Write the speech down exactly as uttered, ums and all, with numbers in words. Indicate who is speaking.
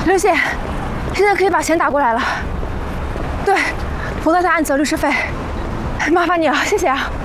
Speaker 1: 刘姐，现在可以把钱打过来了。对，我再按走律师费，麻烦你了，谢谢啊。